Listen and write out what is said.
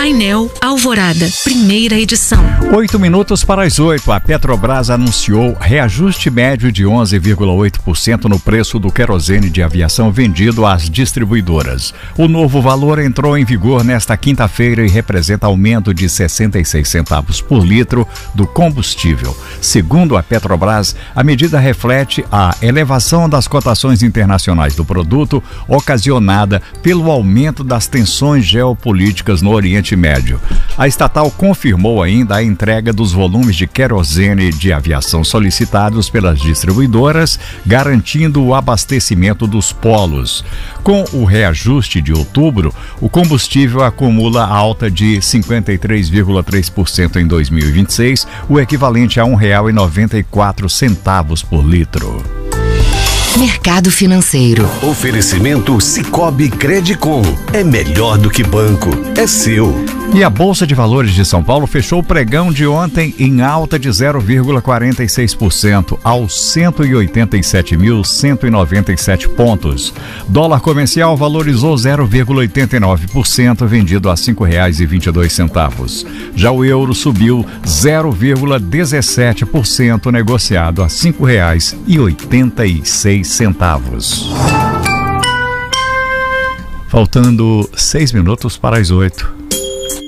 Painel Alvorada, primeira edição. 8 minutos para as 8. A Petrobras anunciou reajuste médio de 11,8% no preço do querosene de aviação vendido às distribuidoras. O novo valor entrou em vigor nesta quinta-feira e representa aumento de 66 centavos por litro do combustível. Segundo a Petrobras, a medida reflete a elevação das cotações internacionais do produto, ocasionada pelo aumento das tensões geopolíticas no Oriente Médio. A estatal confirmou ainda a entrega dos volumes de querosene de aviação solicitados pelas distribuidoras, garantindo o abastecimento dos polos. Com o reajuste de outubro, o combustível acumula alta de 53,3% em 2026, o equivalente a R$ 1,94 por litro. Mercado Financeiro. Oferecimento Sicoob Credicom. É melhor do que banco. É seu. E a Bolsa de Valores de São Paulo fechou o pregão de ontem em alta de 0,46% aos 187.197 pontos. Dólar comercial valorizou 0,89%, vendido a R$ 5,22. Já o euro subiu 0,17%, negociado a R$ 5,86. Faltando 6 minutos para as 8.